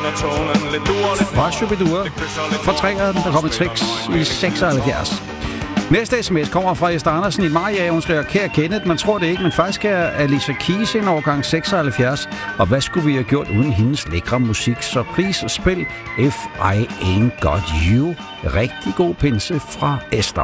Fra Shubidua. Fra træerne, der kommer Trix i 76. Næste sms kommer fra Esther Andersen i Maja. Hun skriver, kære Kenneth, man tror det ikke, men faktisk er Alicia Keys en årgang 76. Og hvad skulle vi have gjort uden hendes lækre musik? Så please spil If I Ain't Got You. Rigtig god pinse fra Esther.